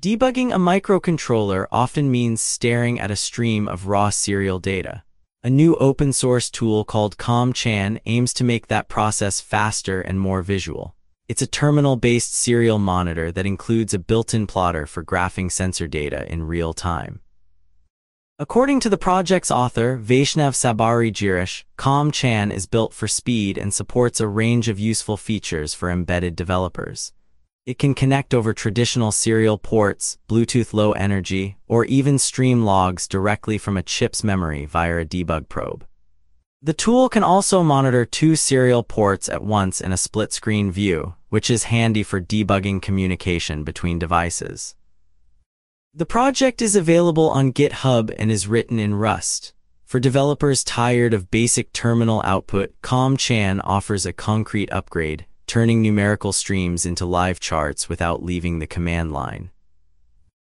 Debugging a microcontroller often means staring at a stream of raw serial data. A new open-source tool called CommChan aims to make that process faster and more visual. It's a terminal-based serial monitor that includes a built-in plotter for graphing sensor data in real time. According to the project's author, Vaishnav Sabari-Girish, CommChan is built for speed and supports a range of useful features for embedded developers. It can connect over traditional serial ports, Bluetooth Low Energy, or even stream logs directly from a chip's memory via a debug probe. The tool can also monitor two serial ports at once in a split-screen view, which is handy for debugging communication between devices. The project is available on GitHub and is written in Rust. For developers tired of basic terminal output, CommChan offers a concrete upgrade, turning numerical streams into live charts without leaving the command line.